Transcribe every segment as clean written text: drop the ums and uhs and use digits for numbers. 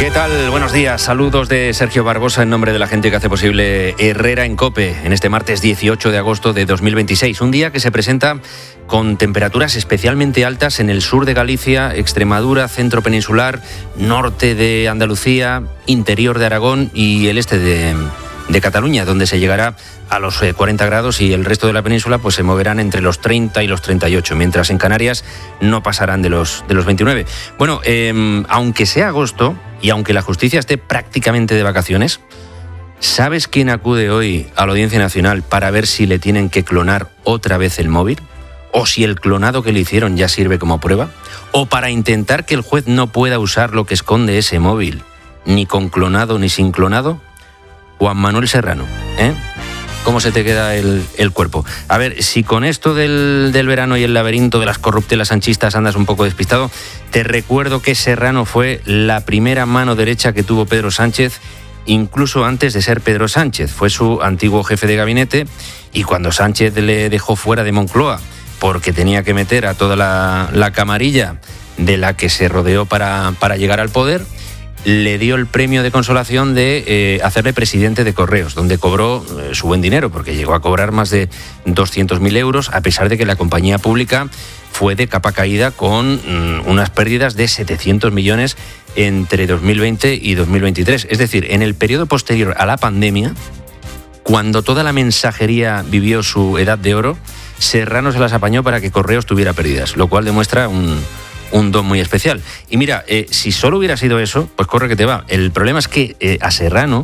¿Qué tal? Buenos días. Saludos de Sergio Barbosa en nombre de la gente que hace posible Herrera en COPE en este martes 18 de agosto de 2026. Un día que se presenta con temperaturas especialmente altas en el sur de Galicia, Extremadura, centro peninsular, norte de Andalucía, interior de Aragón y el este de Cataluña, donde se llegará a los 40 grados y el resto de la península pues se moverán entre los 30 y los 38, mientras en Canarias no pasarán de los 29. Bueno, aunque sea agosto y aunque la justicia esté prácticamente de vacaciones, ¿sabes quién acude hoy a la Audiencia Nacional para ver si le tienen que clonar otra vez el móvil? ¿O si el clonado que le hicieron ya sirve como prueba? ¿O para intentar que el juez no pueda usar lo que esconde ese móvil, ni con clonado ni sin clonado? Juan Manuel Serrano, ¿eh? ¿Cómo se te queda el cuerpo? A ver, si con esto del verano y el laberinto de las corruptelas sanchistas andas un poco despistado, te recuerdo que Serrano fue la primera mano derecha que tuvo Pedro Sánchez, incluso antes de ser Pedro Sánchez. Fue su antiguo jefe de gabinete y cuando Sánchez le dejó fuera de Moncloa porque tenía que meter a toda la camarilla de la que se rodeó para llegar al poder, le dio el premio de consolación de hacerle presidente de Correos, donde cobró su buen dinero, porque llegó a cobrar más de 200.000 euros, a pesar de que la compañía pública fue de capa caída con unas pérdidas de 700 millones entre 2020 y 2023. Es decir, en el periodo posterior a la pandemia, cuando toda la mensajería vivió su edad de oro, Serrano se las apañó para que Correos tuviera pérdidas, lo cual demuestra un don muy especial. Y mira, si solo hubiera sido eso, pues corre que te va. El problema es que a Serrano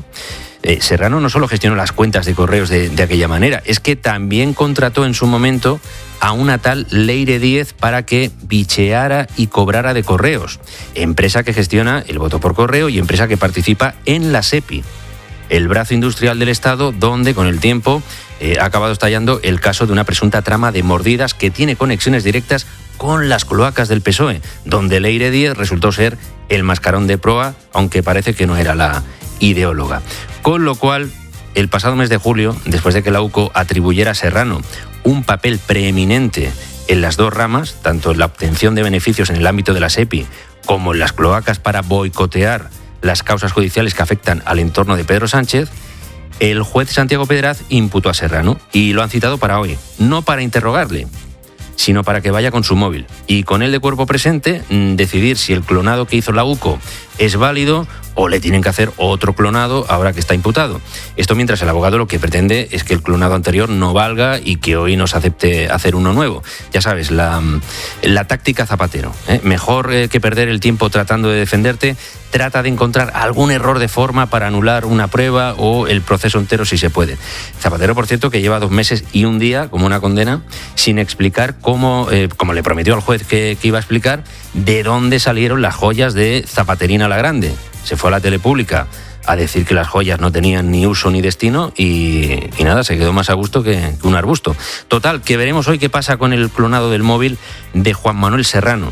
no solo gestionó las cuentas de Correos de aquella manera, es que también contrató en su momento a una tal Leire Díez para que bicheara y cobrara de Correos, empresa que gestiona el voto por correo y empresa que participa en la SEPI, el brazo industrial del Estado, donde con el tiempo ha acabado estallando el caso de una presunta trama de mordidas que tiene conexiones directas con las cloacas del PSOE, donde Leire Díez resultó ser el mascarón de proa, aunque parece que no era la ideóloga. Con lo cual, el pasado mes de julio, después de que la UCO atribuyera a Serrano un papel preeminente en las dos ramas, tanto en la obtención de beneficios en el ámbito de la SEPI como en las cloacas para boicotear las causas judiciales que afectan al entorno de Pedro Sánchez, el juez Santiago Pedraz imputó a Serrano y lo han citado para hoy, no para interrogarle, sino para que vaya con su móvil y con él de cuerpo presente decidir si el clonado que hizo la UCO es válido o le tienen que hacer otro clonado ahora que está imputado. Esto mientras el abogado lo que pretende es que el clonado anterior no valga y que hoy nos acepte hacer uno nuevo. Ya sabes, la táctica Zapatero, ¿eh? Mejor que perder el tiempo tratando de defenderte, trata de encontrar algún error de forma para anular una prueba o el proceso entero si se puede. Zapatero, por cierto, que lleva 2 meses y un día, como una condena, sin explicar cómo, como le prometió al juez que iba a explicar, de dónde salieron las joyas de Zapaterina la Grande. Se fue a la tele pública a decir que las joyas no tenían ni uso ni destino y nada, se quedó más a gusto que un arbusto. Total, que veremos hoy qué pasa con el clonado del móvil de Juan Manuel Serrano,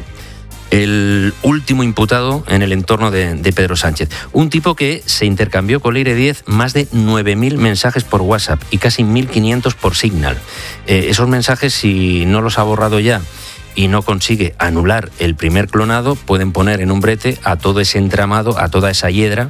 el último imputado en el entorno de Pedro Sánchez. Un tipo que se intercambió con Leire Díez más de 9.000 mensajes por WhatsApp y casi 1.500 por Signal. Esos mensajes, si no los ha borrado ya y no consigue anular el primer clonado, pueden poner en un brete a todo ese entramado, a toda esa hiedra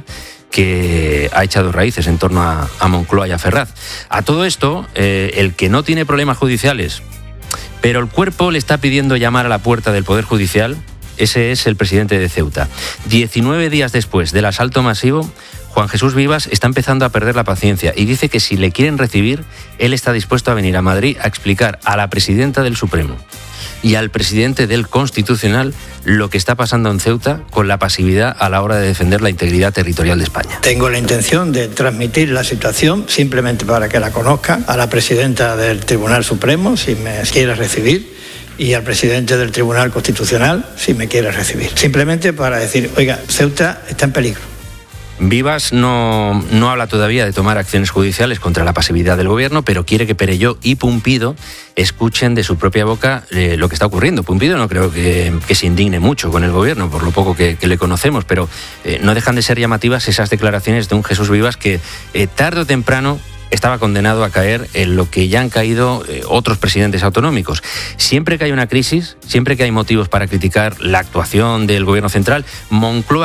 que ha echado raíces en torno a Moncloa y a Ferraz. A todo esto, el que no tiene problemas judiciales, pero el cuerpo le está pidiendo llamar a la puerta del Poder Judicial, ese es el presidente de Ceuta. 19 días después del asalto masivo, Juan Jesús Vivas está empezando a perder la paciencia y dice que si le quieren recibir, él está dispuesto a venir a Madrid a explicar a la presidenta del Supremo y al presidente del Constitucional lo que está pasando en Ceuta con la pasividad a la hora de defender la integridad territorial de España. Tengo la intención de transmitir la situación, simplemente para que la conozcan, a la presidenta del Tribunal Supremo, si me quiere recibir, y al presidente del Tribunal Constitucional, si me quiere recibir. Simplemente para decir, oiga, Ceuta está en peligro. Vivas no habla todavía de tomar acciones judiciales contra la pasividad del gobierno, pero quiere que Perelló y Pumpido escuchen de su propia boca lo que está ocurriendo. Pumpido no creo que se indigne mucho con el gobierno, por lo poco que le conocemos, pero no dejan de ser llamativas esas declaraciones de un Jesús Vivas que tarde o temprano estaba condenado a caer en lo que ya han caído otros presidentes autonómicos. Siempre que hay una crisis, siempre que hay motivos para criticar la actuación del gobierno central, Moncloa